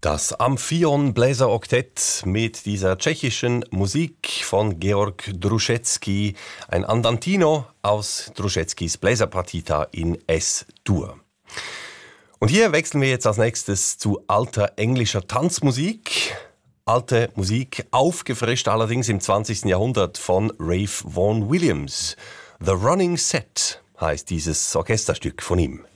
Das Amphion Bläseroktett mit dieser tschechischen Musik von Georg Druschetsky, ein Andantino aus Druscheckis Bläserpartita in S-Dur. Und hier wechseln wir jetzt als nächstes zu alter englischer Tanzmusik. Alte Musik, aufgefrischt allerdings im 20. Jahrhundert von Ralph Vaughan Williams. The Running Set heißt dieses Orchesterstück von ihm.